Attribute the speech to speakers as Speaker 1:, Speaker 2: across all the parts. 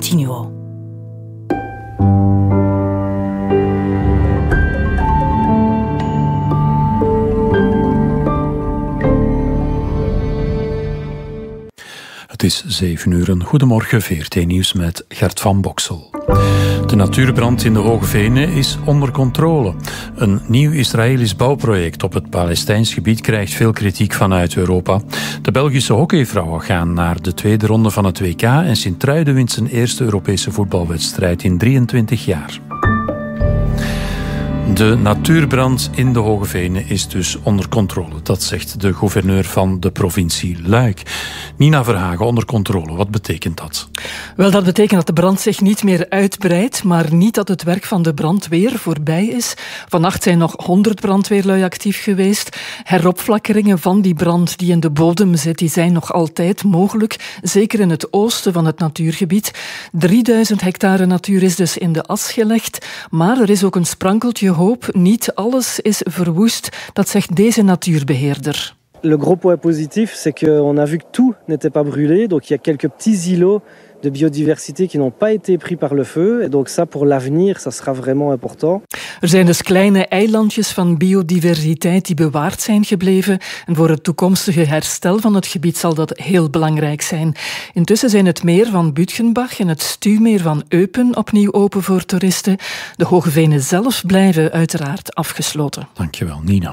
Speaker 1: Continuo.
Speaker 2: Het is 7 uur. Goedemorgen, VRT Nieuws met Gert van Boksel. De natuurbrand in de Hoge Venen is onder controle. Een nieuw Israëlisch bouwproject op het Palestijns gebied krijgt veel kritiek vanuit Europa. De Belgische hockeyvrouwen gaan naar de tweede ronde van het WK en Sint-Truiden wint zijn eerste Europese voetbalwedstrijd in 23 jaar. De natuurbrand in de Hoge Venen is dus onder controle. Dat zegt de gouverneur van de provincie Luik. Nina Verhagen, onder controle. Wat betekent dat?
Speaker 3: Wel, dat betekent dat de brand zich niet meer uitbreidt, maar niet dat het werk van de brandweer voorbij is. Vannacht zijn nog 100 brandweerlui actief geweest. Heropflakkeringen van die brand die in de bodem zit, die zijn nog altijd mogelijk. Zeker in het oosten van het natuurgebied. 3000 hectare natuur is dus in de as gelegd. Maar er is ook een sprankeltje hoop. Niet alles is verwoest. Dat zegt deze natuurbeheerder.
Speaker 4: Le gros point positif, c'est qu'on a vu que tout n'était pas brûlé. Donc il y a quelques petits îlots de biodiversité qui n'ont pas été pris par le feu. Et donc ça, pour l'avenir, ça sera vraiment important.
Speaker 3: Er zijn dus kleine eilandjes van biodiversiteit die bewaard zijn gebleven. En voor het toekomstige herstel van het gebied zal dat heel belangrijk zijn. Intussen zijn het meer van Bütgenbach en het stuwmeer van Eupen opnieuw open voor toeristen. De Hoge Venen zelf blijven uiteraard afgesloten.
Speaker 2: Dankjewel, Nina.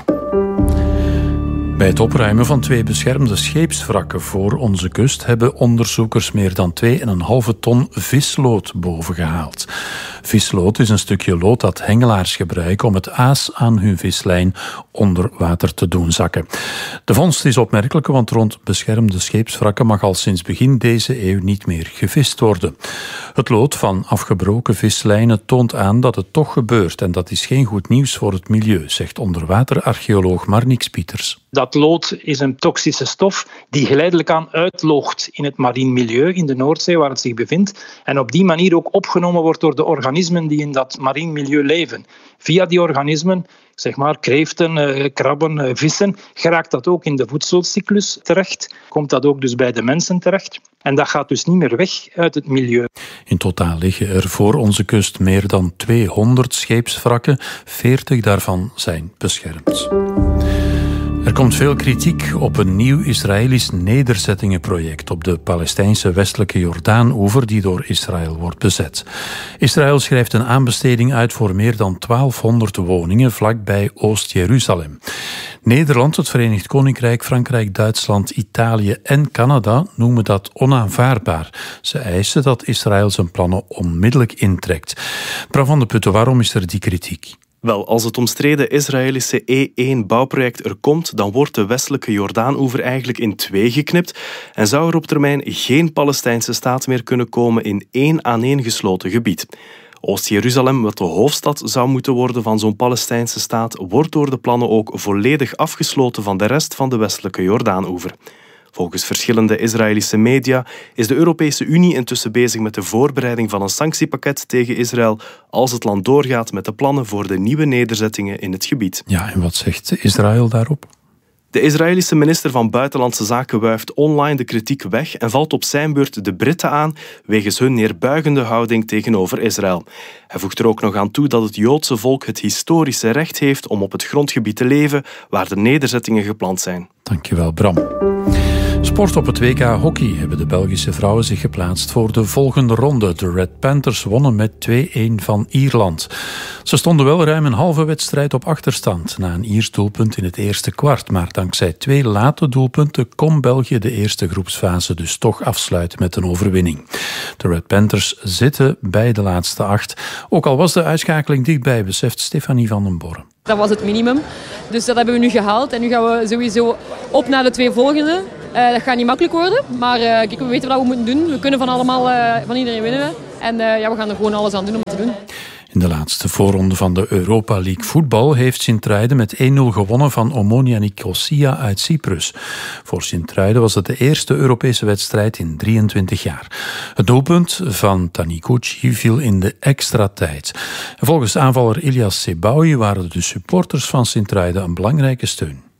Speaker 2: Bij het opruimen van 2 beschermde scheepswrakken voor onze kust hebben onderzoekers meer dan 2,5 ton vislood bovengehaald. Vislood is een stukje lood dat hengelaars gebruiken om het aas aan hun vislijn onder water te doen zakken. De vondst is opmerkelijk, want rond beschermde scheepswrakken mag al sinds begin deze eeuw niet meer gevist worden. Het lood van afgebroken vislijnen toont aan dat het toch gebeurt en dat is geen goed nieuws voor het milieu, zegt onderwaterarcheoloog Marnix Pieters.
Speaker 5: Dat lood is een toxische stof die geleidelijk aan uitloogt in het marien milieu, in de Noordzee waar het zich bevindt, en op die manier ook opgenomen wordt door de organismen die in dat marien milieu leven. Via die organismen, zeg maar kreeften, krabben, vissen, geraakt dat ook in de voedselcyclus terecht, komt dat ook dus bij de mensen terecht. En dat gaat dus niet meer weg uit het milieu.
Speaker 2: In totaal liggen er voor onze kust meer dan 200 scheepswrakken, 40 daarvan zijn beschermd. Er komt veel kritiek op een nieuw Israëlisch nederzettingenproject op de Palestijnse westelijke Jordaan-oever die door Israël wordt bezet. Israël schrijft een aanbesteding uit voor meer dan 1200 woningen vlakbij Oost-Jeruzalem. Nederland, het Verenigd Koninkrijk, Frankrijk, Duitsland, Italië en Canada noemen dat onaanvaardbaar. Ze eisen dat Israël zijn plannen onmiddellijk intrekt. Bram van de Putten, waarom is er die kritiek?
Speaker 6: Wel, als het omstreden Israëlische E1-bouwproject er komt, dan wordt de westelijke Jordaan-oever eigenlijk in 2 geknipt en zou er op termijn geen Palestijnse staat meer kunnen komen in 1 aaneengesloten gebied. Oost-Jeruzalem, wat de hoofdstad zou moeten worden van zo'n Palestijnse staat, wordt door de plannen ook volledig afgesloten van de rest van de westelijke Jordaan-oever. Volgens verschillende Israëlische media is de Europese Unie intussen bezig met de voorbereiding van een sanctiepakket tegen Israël als het land doorgaat met de plannen voor de nieuwe nederzettingen in het gebied.
Speaker 2: Ja, en wat zegt Israël daarop?
Speaker 6: De Israëlische minister van Buitenlandse Zaken wuift online de kritiek weg en valt op zijn beurt de Britten aan wegens hun neerbuigende houding tegenover Israël. Hij voegt er ook nog aan toe dat het Joodse volk het historische recht heeft om op het grondgebied te leven waar de nederzettingen gepland zijn.
Speaker 2: Dankjewel, Bram. Sport op het WK hockey hebben de Belgische vrouwen zich geplaatst voor de volgende ronde. De Red Panthers wonnen met 2-1 van Ierland. Ze stonden wel ruim een halve wedstrijd op achterstand na een Iers doelpunt in het eerste kwart. Maar dankzij 2 late doelpunten kon België de eerste groepsfase dus toch afsluiten met een overwinning. De Red Panthers zitten bij de laatste 8. Ook al was de uitschakeling dichtbij, beseft Stefanie van den Borre.
Speaker 7: Dat was het minimum. Dus dat hebben we nu gehaald. En nu gaan we sowieso op naar de 2 volgende. Dat gaat niet makkelijk worden. Maar kijk, we weten wat we moeten doen. We kunnen van iedereen winnen. En we gaan er gewoon alles aan doen om het te doen.
Speaker 2: In de laatste voorronde van de Europa League voetbal heeft Sint-Truiden met 1-0 gewonnen van Omonia Nicosia uit Cyprus. Voor Sint-Truiden was het de eerste Europese wedstrijd in 23 jaar. Het doelpunt van Taniguchi viel in de extra tijd. En volgens aanvaller Ilias Sebaoui waren de supporters van Sint-Truiden een belangrijke steun.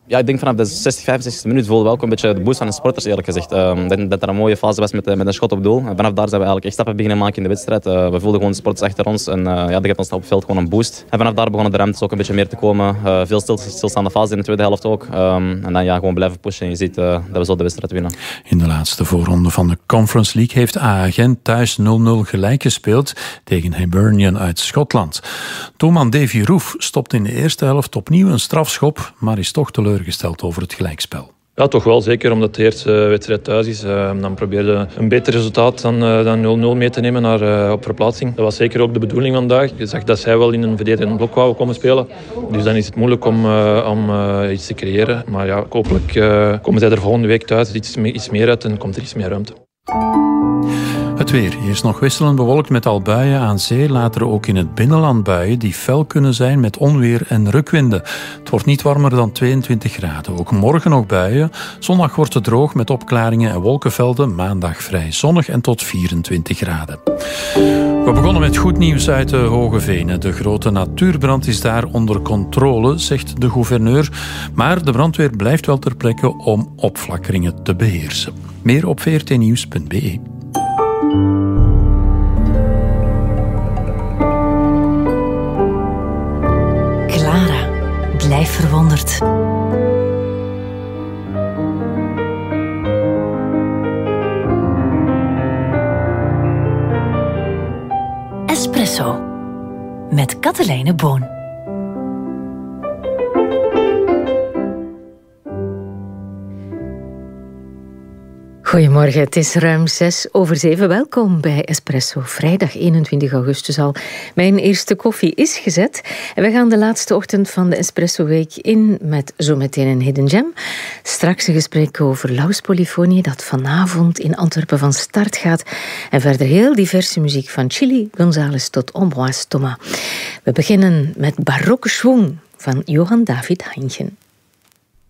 Speaker 1: Ja, ik denk vanaf de 65 minuut voelde we ook een beetje de boost van de sporters, eerlijk gezegd. Dat er een mooie fase was met een schot op doel. En vanaf daar zijn we eigenlijk echt stappen beginnen maken in de wedstrijd. We voelden gewoon de sporters achter ons en dat geeft ons op het veld gewoon een boost. En vanaf daar begonnen de ruimtes ook een beetje meer te komen. Veel stilstaande fase in de tweede helft ook. En dan gewoon blijven pushen en je ziet dat we zo de wedstrijd winnen.
Speaker 2: In de laatste voorronde van de Conference League heeft AA Gent thuis 0-0 gelijk gespeeld tegen Hibernian uit Schotland. Doelman Davy Roef stopt in de eerste helft opnieuw een strafschop, maar is toch teleurgesteld over het gelijkspel.
Speaker 8: Ja, toch wel. Zeker omdat de eerste wedstrijd thuis is. Dan probeerde een beter resultaat dan 0-0 mee te nemen op verplaatsing. Dat was zeker ook de bedoeling vandaag. Je zag dat zij wel in een verdedigend blok wouden komen spelen. Dus dan is het moeilijk om iets te creëren. Maar ja, hopelijk komen zij er volgende week thuis iets meer uit en komt er iets meer ruimte.
Speaker 2: Het weer. Eerst nog wisselend bewolkt met al buien aan zee, later ook in het binnenland buien die fel kunnen zijn met onweer en rukwinden. Het wordt niet warmer dan 22 graden. Ook morgen nog buien. Zondag wordt het droog met opklaringen en wolkenvelden. Maandag vrij zonnig en tot 24 graden. We begonnen met goed nieuws uit de Hoge Venen. De grote natuurbrand is daar onder controle, zegt de gouverneur. Maar de brandweer blijft wel ter plekke om opflakkeringen te beheersen. Meer op vrtnieuws.be.
Speaker 9: Clara, blijf verwonderd. Espresso met Katelijne Boon. Goedemorgen, het is ruim 6:06. Welkom bij Espresso. Vrijdag 21 augustus al. Mijn eerste koffie is gezet. En we gaan de laatste ochtend van de Espresso-week in met zometeen een hidden gem. Straks een gesprek over Laus Polyfonie dat vanavond in Antwerpen van start gaat. En verder heel diverse muziek van Chili González tot Ambroise Thomas. We beginnen met barokke schwung van Johann David Heinchen.